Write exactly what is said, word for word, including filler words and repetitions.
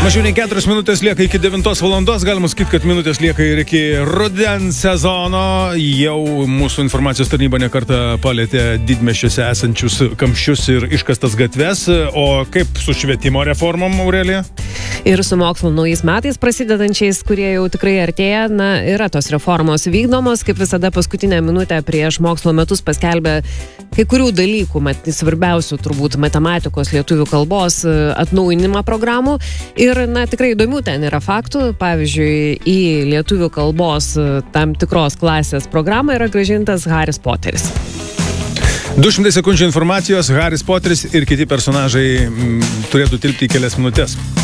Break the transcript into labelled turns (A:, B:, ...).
A: Mažiau nei keturios minutės lieka iki devintos valandos. Galima sakyti, kad minutės lieka ir iki rudens sezono. Jau mūsų informacijos tarnyba nekartą palėtė didmiesčiuose esančius kamščius ir iškastas gatves. O kaip su švietimo reformom, Aurelija?
B: Ir su mokslo naujais metais prasidedančiais, kurie jau tikrai artėja, na, yra tos reformos vykdomos. Kaip visada paskutinę minutę prieš mokslo metus paskelbė kai kurių dalykų, mat, svarbiausių turbūt matematikos, lietuvių kalbos atnaujinimą programų. Ir, na, tikrai įdomių ten yra faktų. Pavyzdžiui, į lietuvių kalbos tam tikros klasės programą yra grąžintas Haris Poteris.
A: du šimtai sekundžių informacijos, Haris Poteris ir kiti personažai m, turėtų tilpti į kelias minutės.